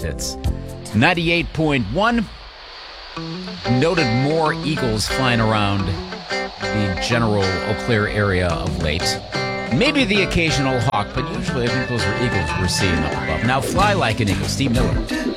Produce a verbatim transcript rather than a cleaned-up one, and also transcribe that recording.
It's ninety-eight point one. Noted more eagles flying around the general Eau Claire area of late. Maybe the occasional hawk, but usually I think those are eagles we're seeing up above. Now fly like an eagle. Steve Miller.